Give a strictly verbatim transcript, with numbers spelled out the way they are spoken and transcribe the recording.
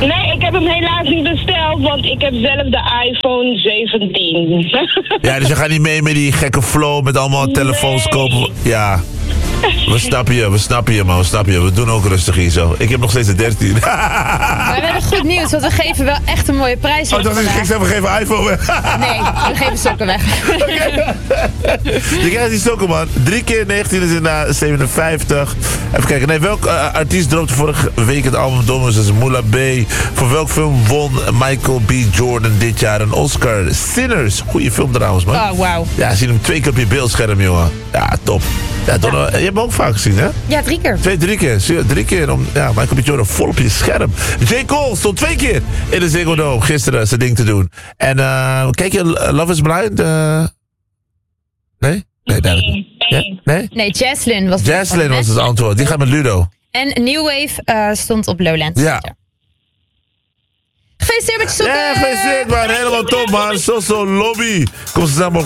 Nee, ik heb hem helaas niet besteld, want ik heb zelf de iPhone zeventien. Ja, dus je gaat niet mee met die gekke flow met allemaal telefoons Nee. kopen. Ja. We snappen je, we snappen je man, we snappen je. We doen ook rustig hier zo. Ik heb nog steeds de dertien. Maar we hebben goed nieuws, want we geven wel echt een mooie prijs. Oh, dat is gek, we geven iPhone weg. Nee, we geven sokken weg. Je krijgt die sokken man. Drie keer negentien is inderdaad zevenenvijftig. Even kijken, nee, welk uh, artiest dropte vorige week het album Domus? Dat is Moula B. Voor welk film won Michael B. Jordan dit jaar een Oscar? Sinners. Goeie film trouwens man. Oh, wauw. Ja, je ziet hem twee keer op je beeldscherm jongen. Ja, top. Ja, Donna, je hebt hem ook vaak gezien, hè? Ja, drie keer. Twee, drie keer. Zie je, Drie keer om ja, Michael B. Jordan vol op je scherm. J. Cole stond twee keer in de Ziggo Dome gisteren zijn ding te doen. En uh, kijk je Love is Blind? Uh... Nee? Nee, duidelijk niet. Ja? Nee? Nee, Jaslyn was het. Jaslyn was het antwoord. Die gaat met Ludo. En New Wave uh, stond op Lowlands. Ja. Gefeliciteerd met je sokken! Ja, gefeliciteerd man. Helemaal top man. Zo, zo lobby. Kom ze samen